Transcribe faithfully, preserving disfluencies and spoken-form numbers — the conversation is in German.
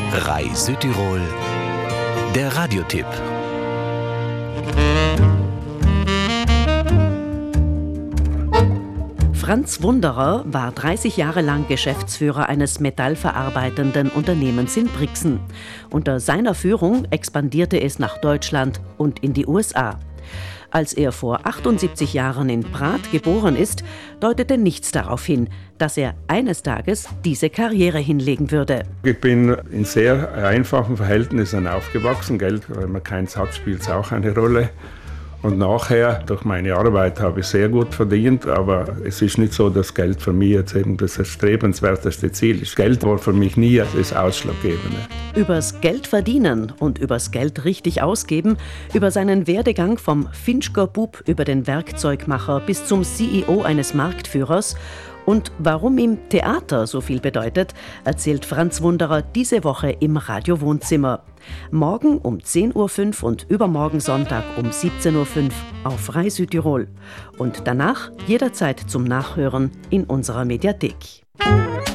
R A I Südtirol, der Radiotipp. Franz Wunderer war dreißig Jahre lang Geschäftsführer eines metallverarbeitenden Unternehmens in Brixen. Unter seiner Führung expandierte es nach Deutschland und in die U S A. Als er vor achtundsiebzig Jahren in Prat geboren ist, deutete nichts darauf hin, dass er eines Tages diese Karriere hinlegen würde. Ich bin in sehr einfachen Verhältnissen aufgewachsen. Geld, wenn man keins hat, spielt es auch eine Rolle. Und nachher, durch meine Arbeit, habe ich sehr gut verdient, aber es ist nicht so, dass Geld für mich jetzt eben das erstrebenswerteste Ziel ist. Geld war für mich nie das Ausschlaggebende. Übers Geld verdienen und übers Geld richtig ausgeben, über seinen Werdegang vom Finchker-Bub über den Werkzeugmacher bis zum C E O eines Marktführers und warum ihm Theater so viel bedeutet, erzählt Franz Wunderer diese Woche im Radio Wohnzimmer. Morgen um zehn Uhr fünf und übermorgen Sonntag um siebzehn Uhr fünf auf R A I Südtirol. Und danach jederzeit zum Nachhören in unserer Mediathek.